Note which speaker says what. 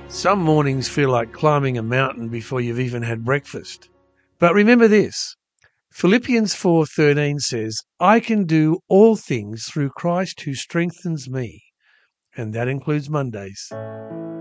Speaker 1: Some mornings feel like climbing a mountain before you've even had breakfast. But remember this. Philippians 4:13 says, I can do all things through Christ who strengthens me. And that includes Mondays.